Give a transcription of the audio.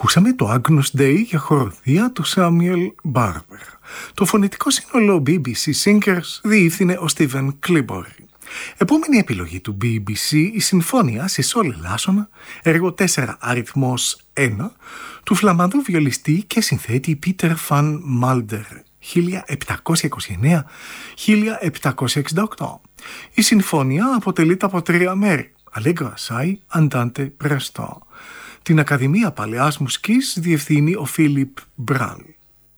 Ακούσαμε το Agnus Dei για χοροδία του Samuel Barber. Το φωνητικό σύνολο BBC Singers διεύθυνε ο Steven Clibborn. Επόμενη επιλογή του BBC, η Συμφώνια σε σόλ ελάσσονα, έργο 4 αριθμός 1, του Φλαμανδού βιολιστή και συνθέτη Peter van Malder, 1729-1768. Η Συμφώνια αποτελείται από 3 μέρη, Allegro assai, Andante presto. Την Ακαδημία Παλαιάς Μουσικής διευθύνει ο Φίλιπ Μπράλ.